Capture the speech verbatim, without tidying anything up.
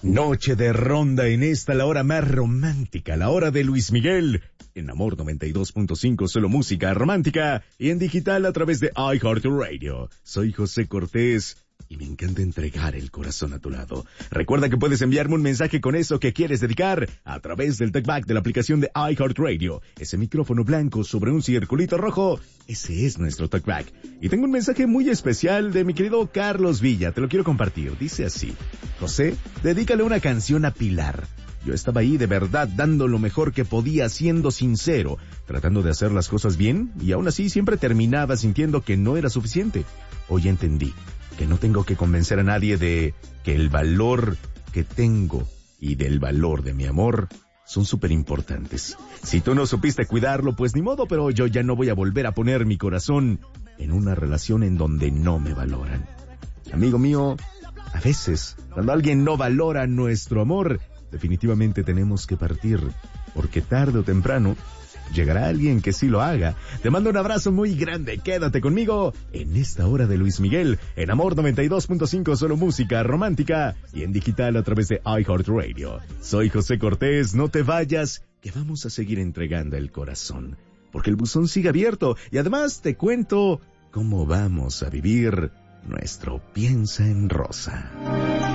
Noche de ronda en esta, la hora más romántica, la hora de Luis Miguel. En Amor noventa y dos punto cinco, solo música romántica. Y en digital a través de iHeartRadio. Soy José Cortés y me encanta entregar el corazón a tu lado. Recuerda que puedes enviarme un mensaje con eso que quieres dedicar a través del TalkBack de la aplicación de iHeartRadio. Ese micrófono blanco sobre un circulito rojo, ese es nuestro TalkBack. Y tengo un mensaje muy especial de mi querido Carlos Villa, te lo quiero compartir. Dice así: José, dedícale una canción a Pilar. Yo estaba ahí de verdad dando lo mejor que podía, siendo sincero, tratando de hacer las cosas bien, y aún así siempre terminaba sintiendo que no era suficiente. Hoy entendí que no tengo que convencer a nadie de que el valor que tengo y del valor de mi amor son súper importantes. Si tú no supiste cuidarlo, pues ni modo, pero yo ya no voy a volver a poner mi corazón en una relación en donde no me valoran. Amigo mío, a veces, cuando alguien no valora nuestro amor, definitivamente tenemos que partir, porque tarde o temprano llegará alguien que sí lo haga. Te mando un abrazo muy grande, quédate conmigo en esta hora de Luis Miguel, en Amor noventa y dos punto cinco, solo música romántica, y en digital a través de iHeartRadio. Soy José Cortés, no te vayas, que vamos a seguir entregando el corazón, porque el buzón sigue abierto, y además te cuento cómo vamos a vivir nuestro Piensa en Rosa.